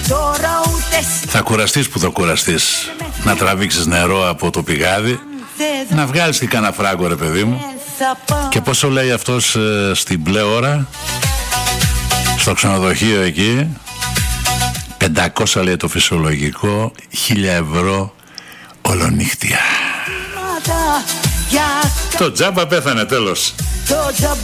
Θα κουραστείς που θα κουραστείς να τραβήξεις νερό από το πηγάδι, να βγάλεις και κανένα φράγκο, ρε παιδί μου. Και πόσο λέει αυτός στην μπλε ώρα, στο ξενοδοχείο εκεί, 500 λέει το φυσιολογικό, 1.000 ευρώ ολονύχτια. Το τζάμπα πέθανε, τέλος. Το τζάμπα